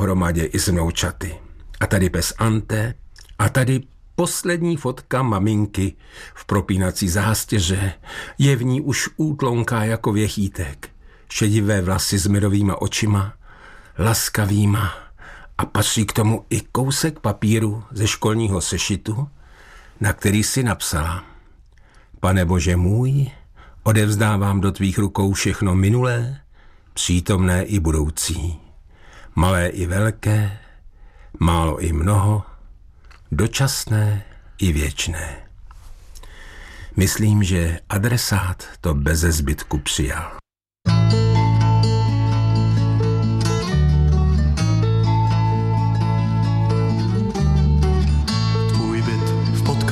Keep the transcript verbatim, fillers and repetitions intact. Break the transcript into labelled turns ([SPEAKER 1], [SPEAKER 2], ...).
[SPEAKER 1] pohromadě i s vnoučaty. A tady pes Ante, a tady poslední fotka maminky v propínací zástěře, je v ní už útlonká jako věchýtek, šedivé vlasy s medovýma očima, laskavýma, a patří k tomu i kousek papíru ze školního sešitu, na který si napsala: Pane Bože můj, odevzdávám do tvých rukou všechno minulé, přítomné i budoucí, malé i velké, málo i mnoho, dočasné i věčné. Myslím, že adresát to beze zbytku přijal.